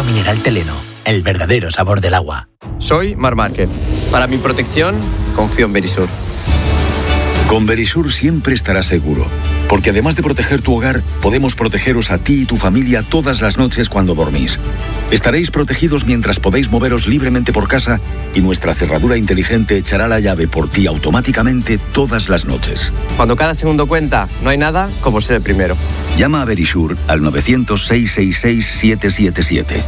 mineral Teleno, el verdadero sabor del agua. Soy Mar Márquez. Para mi protección, confío en Verisur. Con Verisur siempre estarás seguro, porque además de proteger tu hogar, podemos protegeros a ti y tu familia todas las noches cuando dormís. Estaréis protegidos mientras podéis moveros libremente por casa y nuestra cerradura inteligente echará la llave por ti automáticamente todas las noches. Cuando cada segundo cuenta, no hay nada como ser el primero. Llama a Verisur al 900-666-777.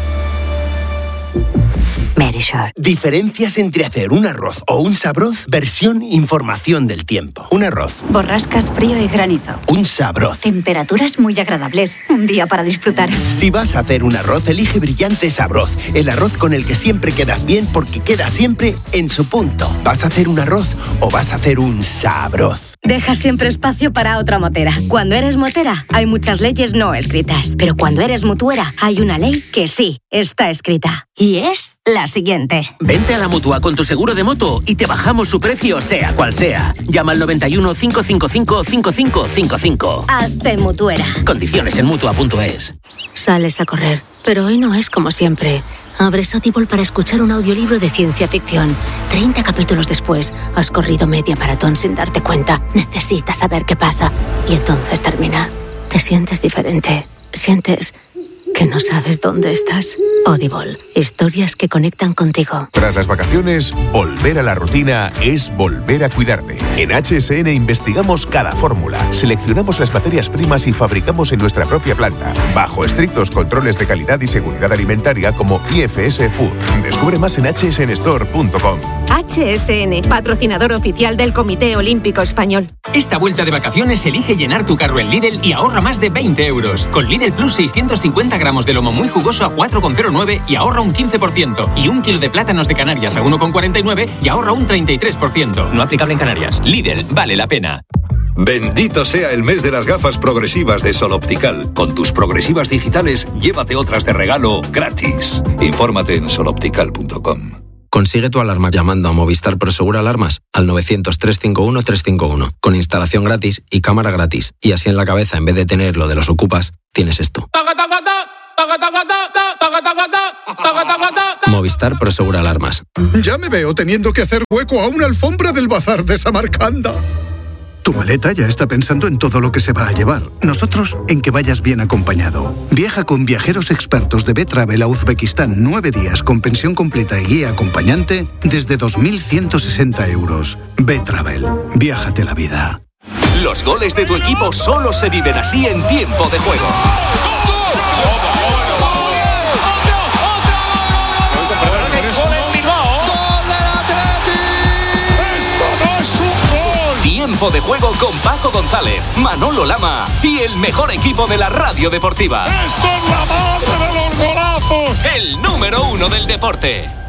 Verisur. Diferencias entre hacer un arroz o un sabroz, versión información del tiempo. Un arroz. Borrascas, frío y granizo. Un sabroz. Temperaturas muy agradables. Un día para disfrutar. Si vas a hacer un arroz, elige Brillante Sabroz. El arroz con el que siempre quedas bien porque queda siempre en su punto. ¿Vas a hacer un arroz o vas a hacer un sabroz? Deja siempre espacio para otra motera. Cuando eres motera, hay muchas leyes no escritas. Pero cuando eres mutuera, hay una ley que sí está escrita. Y es la siguiente. Vente a la Mutua con tu seguro de moto y te bajamos su precio sea cual sea. Llama al 91 555 5555. Hazte mutuera. Condiciones en Mutua.es. Sales a correr, pero hoy no es como siempre. Abres Audible para escuchar un audiolibro de ciencia ficción. 30 capítulos después, has corrido media maratón sin darte cuenta. Necesitas saber qué pasa. Y entonces termina. Te sientes diferente. Sientes que no sabes dónde estás. Audible. Historias que conectan contigo. Tras las vacaciones, volver a la rutina es volver a cuidarte. En HSN investigamos cada fórmula, seleccionamos las materias primas y fabricamos en nuestra propia planta, bajo estrictos controles de calidad y seguridad alimentaria como IFS Food. Descubre más en hsnstore.com. HSN, patrocinador oficial del Comité Olímpico Español. Esta vuelta de vacaciones elige llenar tu carro en Lidl y ahorra más de 20 euros. Con Lidl Plus 650 gramos de lomo muy jugoso a 4,09 y ahorra un 15%. Y 1 kilo de plátanos de Canarias a 1,49 y ahorra un 33%. No aplicable en Canarias. Lidl, vale la pena. Bendito sea el mes de las gafas progresivas de Sol Optical. Con tus progresivas digitales, llévate otras de regalo gratis. Infórmate en soloptical.com. Consigue tu alarma llamando a Movistar Prosegur Alarmas al 900-351-351, con instalación gratis y cámara gratis. Y así en la cabeza, en vez de tener lo de los ocupas, tienes esto. Movistar Prosegur Alarmas. Ya me veo teniendo que hacer hueco a una alfombra del bazar de Samarcanda. Tu maleta ya está pensando en todo lo que se va a llevar. Nosotros en que vayas bien acompañado. Viaja con viajeros expertos de B-Travel a Uzbekistán 9 días con pensión completa y guía acompañante desde 2.160 euros. B-Travel. Viájate la vida. Los goles de tu equipo solo se viven así en tiempo de juego. Tiempo de juego con Paco González, Manolo Lama y el mejor equipo de la radio deportiva. ¡Esto es la madre de los golazos! El número 1 del deporte.